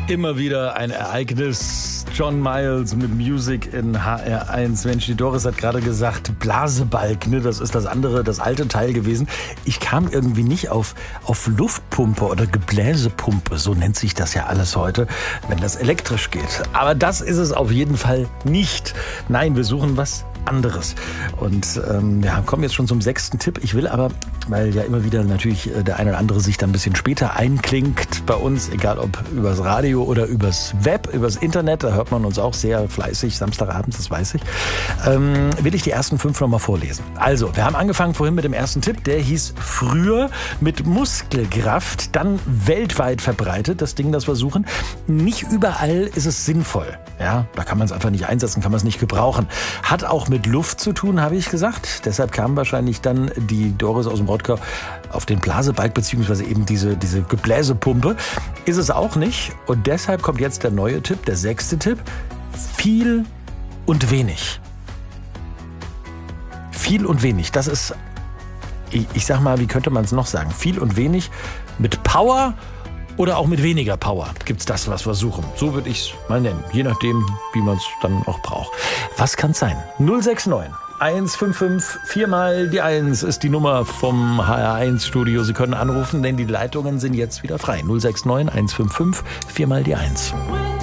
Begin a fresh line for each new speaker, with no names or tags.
Immer wieder ein Ereignis. John Miles mit Music in HR1. Mensch, die Doris hat gerade gesagt, Blasebalg, ne? Das ist das andere, das alte Teil gewesen. Ich kam irgendwie nicht auf Luftpumpe oder Gebläsepumpe. So nennt sich das ja alles heute, wenn das elektrisch geht. Aber das ist es auf jeden Fall nicht. Nein, wir suchen was anderes. Und wir kommen jetzt schon zum 6. Tipp. Ich will aber, weil ja immer wieder natürlich der eine oder andere sich dann ein bisschen später einklingt bei uns, egal ob übers Radio oder übers Web, übers Internet, da hört man uns auch sehr fleißig, Samstagabends, das weiß ich, will ich die ersten 5 nochmal vorlesen. Also, wir haben angefangen vorhin mit dem ersten Tipp, der hieß früher mit Muskelkraft, dann weltweit verbreitet, das Ding, das wir suchen. Nicht überall ist es sinnvoll. Ja, da kann man es einfach nicht einsetzen, kann man es nicht gebrauchen. Hat auch mit Luft zu tun, habe ich gesagt. Deshalb kam wahrscheinlich dann die Doris aus dem Rottgau auf den Blasebalg, beziehungsweise eben diese Gebläsepumpe. Ist es auch nicht. Und deshalb kommt jetzt der neue Tipp, der 6. Tipp. Viel und wenig. Viel und wenig. Das ist, ich sag mal, wie könnte man es noch sagen? Viel und wenig mit Power oder auch mit weniger Power gibt's das, was wir suchen. So würde ich es mal nennen. Je nachdem, wie man es dann auch braucht. Was kann's sein? 069 155 4 mal die 1 ist die Nummer vom HR1 Studio. Sie können anrufen, denn die Leitungen sind jetzt wieder frei. 069 155 4 mal die 1.